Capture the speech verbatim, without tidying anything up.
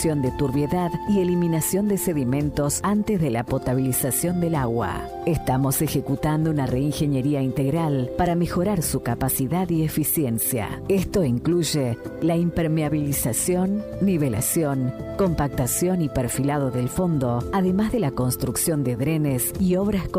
reducción de turbiedad y eliminación de sedimentos antes de la potabilización del agua. Estamos ejecutando una reingeniería integral para mejorar su capacidad y eficiencia. Esto incluye la impermeabilización, nivelación, compactación y perfilado del fondo, además de la construcción de drenes y obras